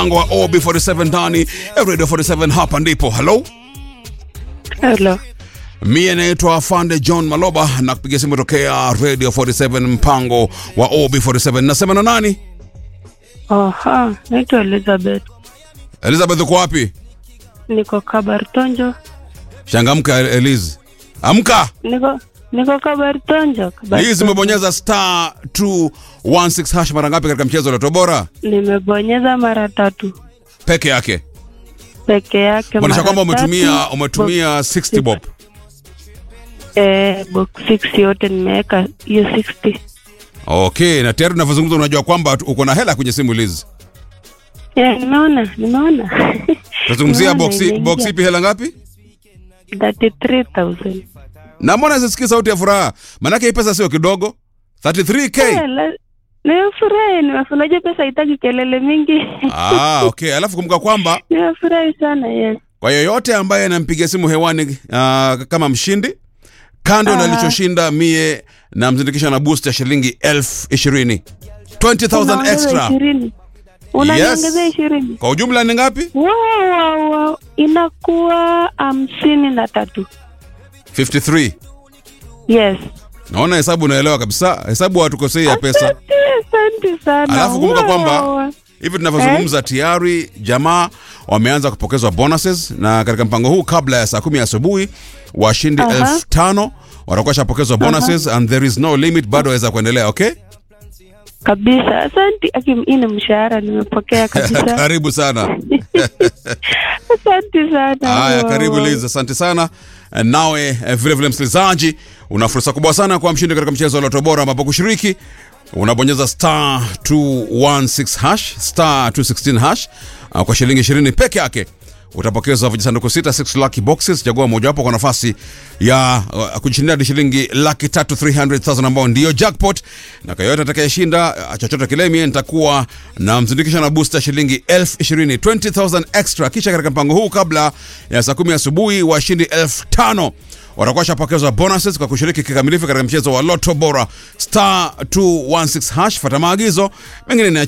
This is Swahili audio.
mpango wa OB47 ndani ya Radio 47. Hapa ndipo. Hello. Mie naitwa Afande John Maloba na kupigia simu tokea Radio 47 mpango wa OB47. Nasema na nani? Aha, naitwa Elizabeth. Elizabeth, uko wapi? Niko Kabartonjo. Changamka Eliz. Amka. Niko Kabartonjo. Eliz, umebonyeza star 216 hash mara ngapi katika mchezo wa Lotto Bora? Nimebonyeza mara 3. Peke yake. Maanisha kwamba umetumia 60 bob. Box 6 yote nimeweka hiyo 60. Okay, na tayari tunavyozungumza unajua kwamba uko na hela kwenye simu Liz. Nimeona. Tuzungumzia box ipi, hela ngapi? 33,000. Na mbona unasikia sauti ya furaha? Maana hii pesa sio kidogo. 33k. Nimefurahi pesa haitaki kelele mingi. Okay. Alafu kumbuka kwamba nimefurahi sana, yes. Kwa yoyote ambaye anampigia simu hewani kama mshindi, kando na alichoshinda mie na mzindikisha na boost ya shilingi 20,000. 20,000 extra. Unaongeza 20. Kwa ujumla ni ngapi? Wow. Inakuwa 53. 53. Yes. Naona hesabu unaelewa kabisa. Hesabu hatukosei ya pesa. Asante sana. Alafu kumbuka kwamba hivi tunavyozungumza tayari jamaa wameanza kupokezwa bonuses, na katika mpango huu kabla ya saa 10 asubuhi washindi 5,000 watakuwa shapokezwa bonuses and there is no limit, bado waweza kuendelea. Okay? Kabisa. Asante. Hii ni mshahara nimepokea kabisa. Karibu sana. Asante sana. Haya, karibu Liz, asante sana. Nawe vile vile msikilizaji, una fursa kubwa sana kwa mshindi katika mchezo wa Lotto Bora, ambapo kushiriki unabonyeza star 216 hash, star 216 hash kwa shilingi 20 peke yake. Utapokeza vijisanduku 6 lucky boxes, chagua moja wapo kwa nafasi ya kujishindia shilingi 300,000 ambao ndio jackpot, na kwa yote atakayeshinda chochote kile mimi nitakuwa na mzindikisha na booster shilingi 20,000, 20,000 extra. Kisha katika mpango huu kabla ya saa 10 asubuhi washindi 5,000 watakuwa shapokezwa bonuses kwa kushiriki kikamilifu katika mchezo wa Lotto Bora. Star 216 hash, fuata maagizo mengine.